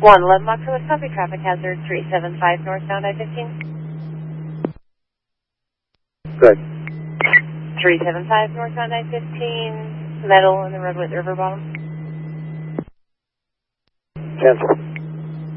111 Mach West copy, traffic hazard 375 northbound I-15. Good. 375 northbound I-15, metal in the roadway at the river bottom. Cancel.